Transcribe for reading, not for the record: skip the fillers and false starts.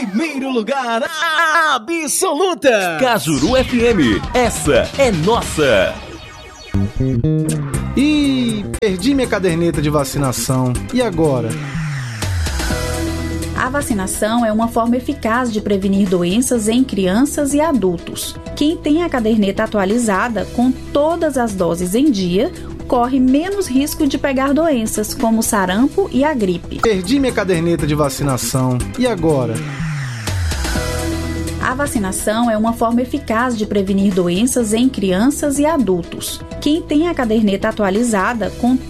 Primeiro lugar absoluta. Cajuru FM, essa é nossa. Ih, perdi minha caderneta de vacinação. E agora? A vacinação é uma forma eficaz de prevenir doenças em crianças e adultos. Quem tem a caderneta atualizada com todas as doses em dia corre menos risco de pegar doenças como o sarampo e a gripe. Perdi minha caderneta de vacinação. E agora? A vacinação é uma forma eficaz de prevenir doenças em crianças e adultos. Quem tem a caderneta atualizada com